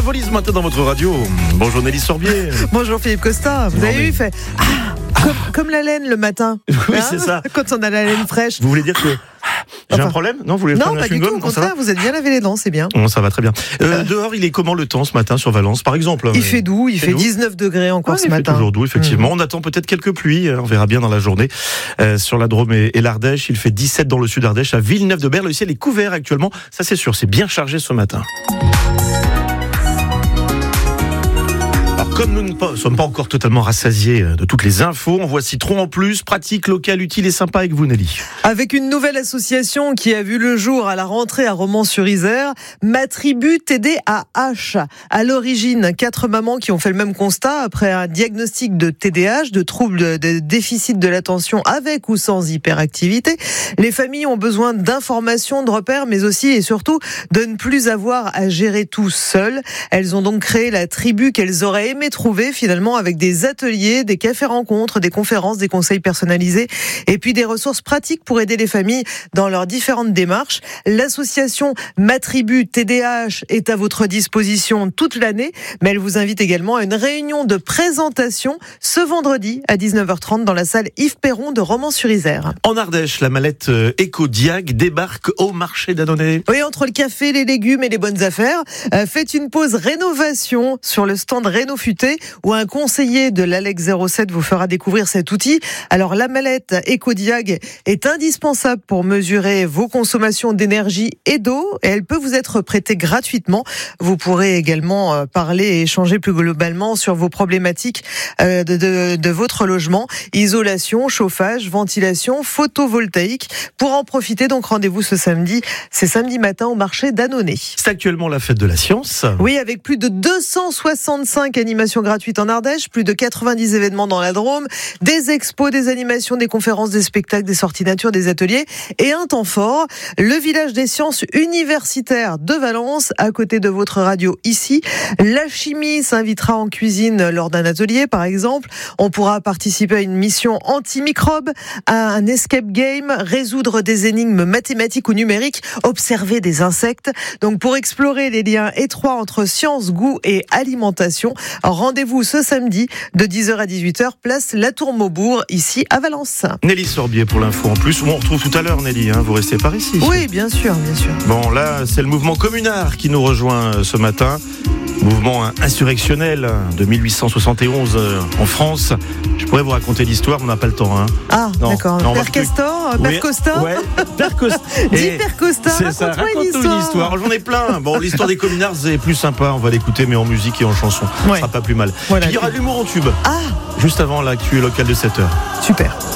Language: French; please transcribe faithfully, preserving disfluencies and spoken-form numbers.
Symbolique ce matin dans votre radio. Bonjour Nelly Sorbier. Bonjour Philippe Costa. Vous Non, avez mais... vu, il fait ah, comme, comme la laine le matin. Oui, hein, c'est ça. Quand on a la laine fraîche. Vous voulez dire que j'ai Enfin, un problème? Non, vous voulez Non, prendre pas un du tout. Au contraire, vous êtes bien lavé les dents, c'est bien. Bon, ça va très bien. Euh, dehors, il est comment le temps ce matin sur Valence, par exemple? Il fait doux, il fait doux. dix-neuf degrés encore Ah, ce il matin. fait toujours doux, effectivement. Mmh. On attend peut-être quelques pluies, on verra bien dans la journée. Euh, sur la Drôme et, et l'Ardèche, il fait dix-sept dans le sud Ardèche, à Villeneuve-de-Berre. Le ciel est couvert actuellement, ça c'est sûr, c'est bien chargé ce matin. Comme nous ne sommes pas encore totalement rassasiés de toutes les infos, en voici trois en plus, pratique, locale, utile et sympa avec vous Nelly. Avec une nouvelle association qui a vu le jour à la rentrée à Romans-sur-Isère, Ma Tribu T D A H. À l'origine, quatre mamans qui ont fait le même constat après un diagnostic de T D A H, de troubles de, de déficit de l'attention avec ou sans hyperactivité. Les familles ont besoin d'informations, de repères, mais aussi et surtout de ne plus avoir à gérer tout seul. Elles ont donc créé la tribu qu'elles auraient aimé trouver finalement avec des ateliers, des cafés-rencontres, des conférences, des conseils personnalisés et puis des ressources pratiques pour aider les familles dans leurs différentes démarches. L'association Ma Tribu T D A H est à votre disposition toute l'année, mais elle vous invite également à une réunion de présentation ce vendredi à dix-neuf heures trente dans la salle Yves Perron de Romans-sur-Isère. En Ardèche, la mallette Ecodiag débarque au marché d'Annonay. Oui, entre le café, les légumes et les bonnes affaires, euh, faites une pause rénovation sur le stand Réno Futé où un conseiller de l'Alex zéro sept vous fera découvrir cet outil. Alors la mallette Ecodiag est indispensable pour mesurer vos consommations d'énergie et d'eau et elle peut vous être prêtée gratuitement. Vous pourrez également parler et échanger plus globalement sur vos problématiques de, de, de votre logement, isolation, chauffage, ventilation, photovoltaïque. Pour en profiter, donc rendez-vous ce samedi, c'est samedi matin au marché d'Annonay. C'est actuellement la fête de la science. Oui, avec plus de deux cent soixante-cinq animations gratuites en Ardèche, plus de quatre-vingt-dix événements dans la Drôme, des expos, des animations, des conférences, des spectacles, des sorties nature, des ateliers et un temps fort, le village des sciences universitaires de Valence, à côté de votre radio ici. La chimie s'invitera en cuisine lors d'un atelier, par exemple. On pourra participer à une mission antimicrobe, à un escape game, résoudre des énigmes mathématiques ou numériques, observer des insectes. Donc pour explorer les liens étroits entre science, goût et alimentation, rendez-vous ce samedi de dix heures à dix-huit heures, place La Tour Maubourg, ici à Valence. Nelly Sorbier pour l'info en plus. On retrouve tout à l'heure Nelly, hein, vous restez par ici. Oui, bien sûr, bien sûr. Bon, là, c'est le mouvement communard qui nous rejoint ce matin. Mouvement insurrectionnel de mille huit cent soixante et onze en France. Je pourrais vous raconter l'histoire, mais on n'a pas le temps. Hein. Ah, non, d'accord. Non, Père Castor, oui, Père Costa. Ouais, Père Costa. Dis Père Costa, c'est ça, raconte-moi raconte-nous une une histoire. J'en ai plein. Bon, l'histoire des communards, c'est plus sympa. On va l'écouter, mais en musique et en chanson. Ouais. Ce sera pas plus mal. Voilà. Puis il y aura de l'humour en tube. Ah, Juste avant l'actu locale de sept heures. super.